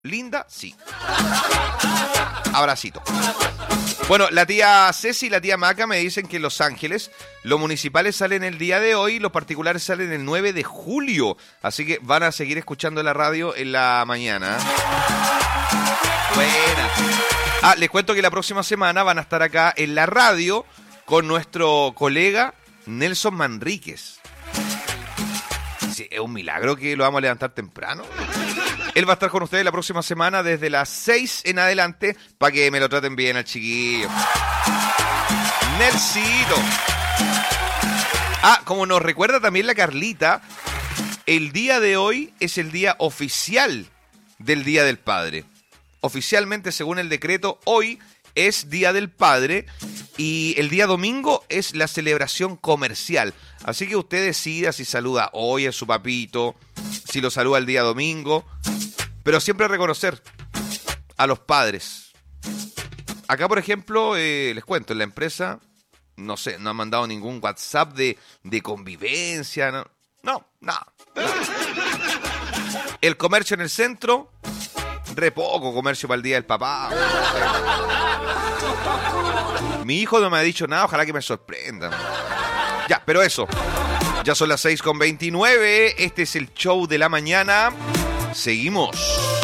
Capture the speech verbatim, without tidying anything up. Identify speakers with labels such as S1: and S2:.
S1: Linda, sí. Abracito. Bueno, la tía Ceci y la tía Maca me dicen que en Los Ángeles los municipales salen el día de hoy, los particulares salen el nueve de julio. Así que van a seguir escuchando la radio en la mañana. Buena. Ah, les cuento que la próxima semana van a estar acá en la radio con nuestro colega Nelson Manríquez. Sí, es un milagro que lo vamos a levantar temprano. Él va a estar con ustedes la próxima semana desde las seis en adelante para que me lo traten bien al chiquillo. Nelsito. Ah, como nos recuerda también la Carlita, el día de hoy es el día oficial del Día del Padre. Oficialmente, según el decreto, hoy es Día del Padre y el día domingo es la celebración comercial. Así que usted decida si saluda hoy a su papito, si lo saluda el día domingo, pero siempre reconocer a los padres. Acá, por ejemplo, eh, les cuento, en la empresa, no sé, no han mandado ningún WhatsApp de, de convivencia, no, no, nada. No. El comercio en el centro, re poco comercio para el Día del Papá. Mi hijo no me ha dicho nada, ojalá que me sorprendan. Ya, pero eso. Ya son las seis con veintinueve. Este es el show de la mañana. Seguimos.